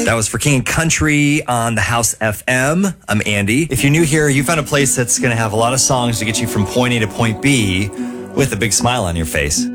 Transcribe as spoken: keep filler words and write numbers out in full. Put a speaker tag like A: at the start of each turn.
A: That was for King and Country on the House F M. I'm Andy. If you're new here, you found a place that's going to have a lot of songs to get you from point A to point B with a big smile on your face.